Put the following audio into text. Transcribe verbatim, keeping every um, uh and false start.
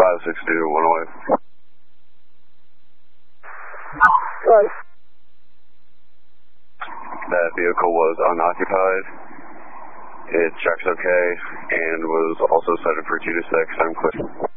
five six two, one away. Right. That vehicle was unoccupied. It checks okay and was also cited for two to six. I'm clear.